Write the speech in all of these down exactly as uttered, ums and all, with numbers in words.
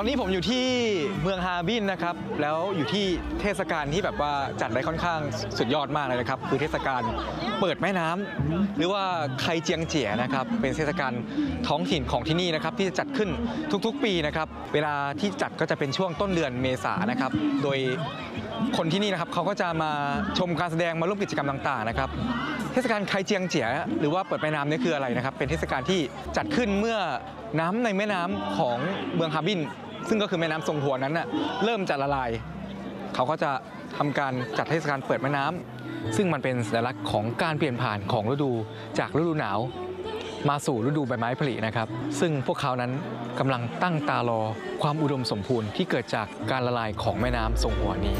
อนนี้ผมอยู่ที่เมืองฮาร์บินนะครับแล้วอยู่ที่เทศกาลที่แบบว่าจัดได้ค่อนข้างสุดยอดมากเลยนะครับคือเทศกาลเปิดแม่น้ำหรือว่าไคเจียงเจี๋ยนะครับเป็นเทศกาลท้องถิ่นของที่นี่นะครับที่จะจัดขึ้นทุกๆปีนะครับเวลาที่จัดก็จะเป็นช่วงต้นเดือนเมษายนนะครับโดยคนที่นี่นะครับเขาก็จะมาชมการแสดงมาร่วมกิจกรรมต่างๆนะครับเทศกาลไคเจียงเจี๋ยหรือว่าเปิดแม่น้ำนี่คืออะไรนะครับเป็นเทศกาลที่จัดขึ้นเมื่อน้ำในแม่น้ำของเมืองฮาร์บินซึ่งก็คือแม่น้ำซงฮัวนั้นน่ะเริ่มจะละลายเขาก็จะทำการจัดเทศกาลเปิดแม่น้ำซึ่งมันเป็นสัญลักษณ์ของการเปลี่ยนผ่านของฤดูจากฤดูหนาวมาสู่ฤดูใบไม้ผลินะครับซึ่งพวกเขานั้นกำลังตั้งตารอความอุดมสมบูรณ์ที่เกิดจากการละลายของแม่น้ำซงฮัวนี้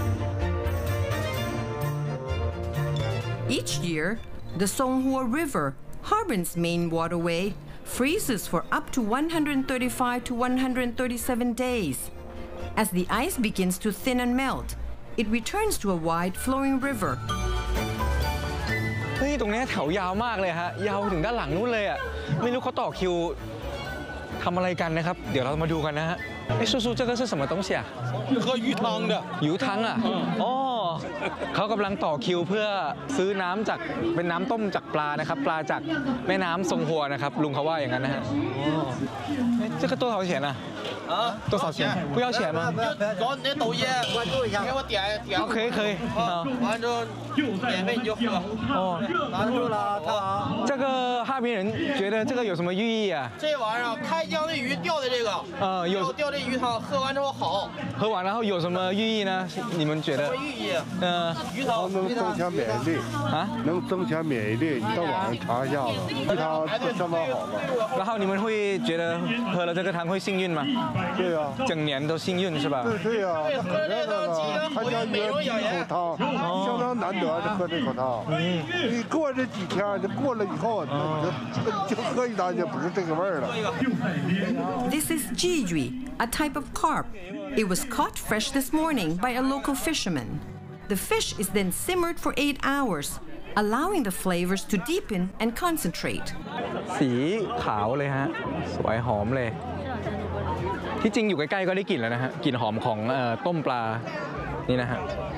Each year, the Songhua River, Harbin's main waterway, freezes for up to one hundred thirty-five to one hundred thirty-seven days. As the ice begins to thin and melt, it returns to a wide flowing river. เฮ้ยตรงนี้แถวยาวมากเลยฮะยาวถึงด้านหลังนู้นเลยอ่ะไม่รู้เขาต่อคิวทำอะไรกันนะครับเดี๋ยวเรามาดูกันนะฮะไอ้ซูซู这个是什么东西啊喝鱼汤的鱼汤อ่ะอ๋อเขากำลังต่อคิวเพื่อซื้อน้ำจากเป็นน้ำต้มจากปลานะครับปลาจากแม่น้ำซงฮัวนะครับลุงเขาว่าอย่างนั้นนะฮะ这个多少钱啊啊， 多少钱不要钱吗找你的抖音关注一下，给我点点。 可以可以啊，完之后免费你就喝。 哦， 关注了，他好。 这个哈尔滨人觉得这个有什么寓意啊？ 这玩意儿开江的鱼钓的这个， 呃，有钓这鱼汤，喝完之后好。 喝完然后有什么寓意呢？你们觉得？ 什么寓意？ 呃， 鱼汤能增强免疫力啊， 能增强免疫力。你到网上查一下子，鱼汤相当好了。 然后你们会觉得喝了这个汤会幸运吗？ 对呀、 整年都幸运是吧？ 对对呀、 喝这个鸡汤开江鱼一口汤，相当难得的喝这口汤。嗯，你过这几天，你过了以后，那你就就喝一汤就不是这个味儿了。 This is jijui, a type of carp. It was caught fresh this morning by a local fisherman. The fish is then simmered for eight hours, allowing the flavors to deepen and concentrate. สีขาวเลยฮะสวยหอมเลยที่จริงอยู่ใกล้ๆก็ได้กลิ่นแล้วนะฮะกลิ่นหอมของต้มปลานี่นะฮะ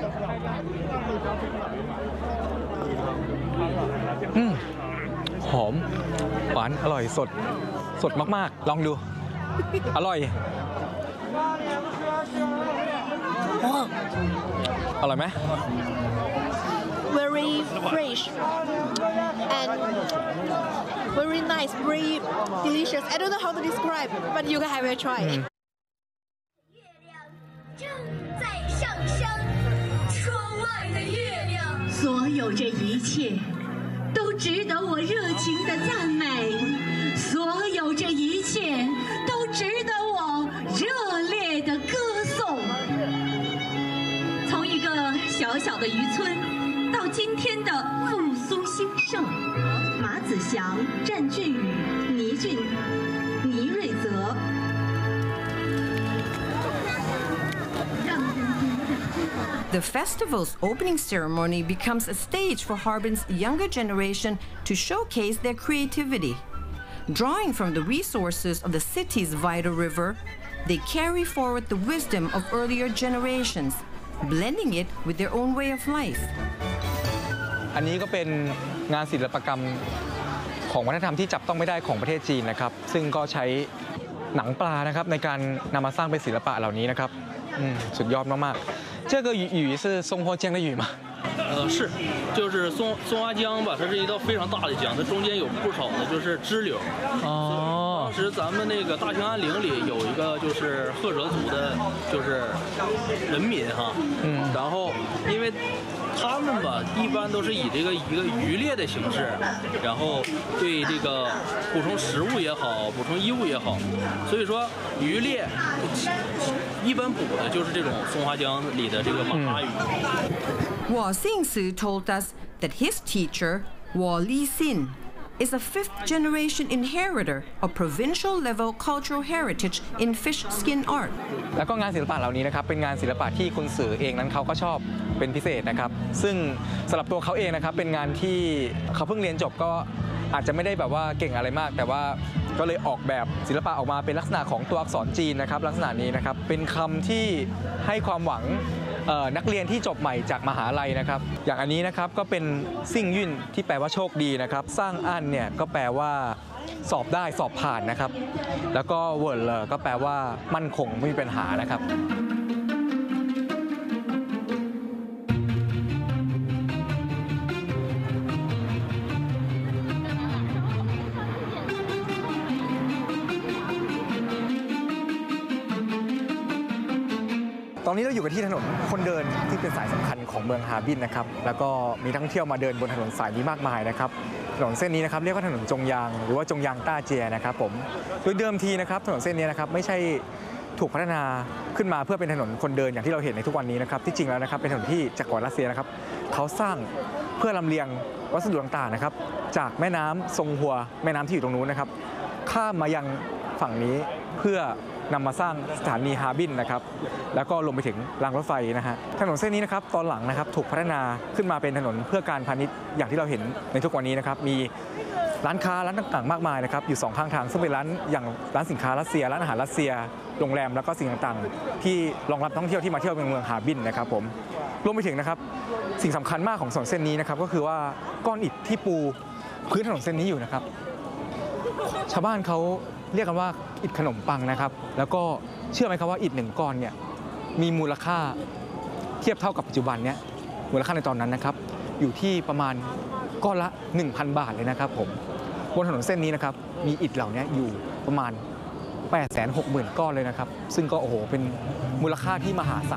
อืมหอมหวานอร่อยสดสดมากๆลองดูอร่อยอร่อยไหม Very fresh and very nice, very delicious. I don't know how to describe, but you can have a try. 所有这一切都值得我热情的赞美，所有这一切都值得我热烈的歌颂。从一个小小的渔村到今天的复苏兴盛，马子祥、战俊宇、倪俊、倪瑞泽。 The festival's opening ceremony becomes a stage for Harbin's younger generation to showcase their creativity. Drawing from the resources of the city's vital river, they carry forward the wisdom of earlier generations, blending it with their own way of life. อันนี้ก็เป็นงานศิลปกรรมของวัฒนธรรมที่จับต้องไม่ได้ของประเทศจีนนะครับซึ่งก็ใช้หนังปลานะครับในการนำมาสร้างเป็นศิลปะเหล่านี้นะครับสุดยอดมากๆ这个鱼是松花江的鱼吗？ 呃，是，就是松松花江吧，它是一道非常大的江，它中间有不少的就是支流。哦。当时咱们那个大兴安岭里有一个就是赫哲族的，就是人民哈。嗯。然后因为他们吧，一般都是以这个一个渔猎的形式，然后对这个补充食物也好，补充衣物也好，所以说渔猎一般捕的就是这种松花江里的这个马哈鱼。 Wo Xingsu told us that his teacher, Wo Li Xin, is a fifth-generation inheritor of provincial-level cultural heritage in fish skin art. แล้วก็งานศิลปะเหล่านี้นะครับเป็นงานศิลปะที่คุณสื่อเองนั้นเขาก็ชอบเป็นพิเศษนะครับซึ่งสำหรับตัวเขาเองนะครับเป็นงานที่เขาเพิ่งเรียนจบก็อาจจะไม่ได้แบบว่าเก่งอะไรมากแต่ว่าก็เลยออกแบบศิลปะออกมาเป็นลักษณะของตัวอักษรจีนนะครับลักษณะนี้นะครับเป็นคำที่ให้ความหวังนักเรียนที่จบใหม่จากมหาลัยนะครับอย่างอันนี้นะครับก็เป็นซิ่งยุ่นที่แปลว่าโชคดีนะครับสร้างอันเนี่ยก็แปลว่าสอบได้สอบผ่านนะครับแล้วก็เวิร์ดเลอก็แปลว่ามั่นคงไม่มีปัญหานะครับตอนนี้เราอยู่กันที่ถนนคนเดินที่เป็นสายสำคัญของเมืองฮาร์บินนะครับแล้วก็มีนักท่องเที่ยวมาเดินบนถนนสายนี้มากมายนะครับถนนเส้นนี้นะครับเรียกว่าถนนจงยางหรือว่าจงยางต้าเจียนะครับผมโดยเดิมทีนะครับถนนเส้นนี้นะครับไม่ใช่ถูกพัฒนาขึ้นมาเพื่อเป็นถนนคนเดินอย่างที่เราเห็นในทุกวันนี้นะครับที่จริงแล้วนะครับเป็นถนนที่จากก่อนรัสเซียนะครับเขาสร้างเพื่อลำเลียงวัสดุต่างๆนะครับจากแม่น้ำซงฮัวแม่น้ำที่อยู่ตรงนู้นนะครับข้ามมายังฝั่งนี้เพื่อนำมาสร้างสถานีฮาร์บินนะครับแล้วก็ลงไปถึงรางรถไฟนะฮะถนนเส้นนี้นะครับตอนหลังนะครับถูกพัฒนาขึ้นมาเป็นถนนเพื่อการพาณิชย์อย่างที่เราเห็นในทุกวันนี้นะครับมีร้านค้าร้านต่างๆมากมายนะครับอยู่สองข้างทางซึ่งเป็นร้านอย่างร้านสินค้ารัสเซียร้านอาหารรัสเซียโรงแรมแล้วก็สิ่งต่างๆที่รองรับนักท่องเที่ยวที่มาเที่ยวเมืองฮาร์บินนะครับผมรวมไปถึงนะครับสิ่งสำคัญมากของถนนเส้นนี้นะครับก็คือว่าก้อนอิฐที่ปูพื้นถนนเส้นนี้อยู่นะครับชาวบ้านเขาเรียกกันว่าอิฐขนมปังนะครับแล้วก็เชื่อไหมครับว่าอิฐหนึ่งก้อนเนี่ยมีมูลค่าเทียบเท่ากับปัจจุบันเนี่ยมูลค่าในตอนนั้นนะครับอยู่ที่ประมาณก้อนละ หนึ่งพัน บาทเลยนะครับผมบนถนนเส้นนี้นะครับมีอิฐเหล่านี้อยู่ประมาณ แปดแสนหกหมื่น ก้อนเลยนะครับซึ่งก็โอ้โหเป็นมูลค่าที่มหาศาล